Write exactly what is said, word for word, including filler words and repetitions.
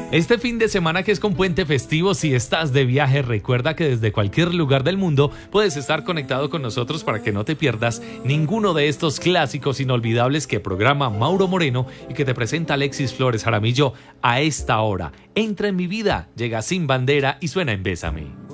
Este fin de semana que es con puente festivo, si estás de viaje, recuerda que desde cualquier lugar del mundo puedes estar conectado con nosotros para que no te pierdas ninguno de estos clásicos inolvidables que programa Mauro Moreno y que te presenta Alexis Flores Jaramillo a esta hora. Entra en mi vida, llega Sin Bandera y suena en Bésame.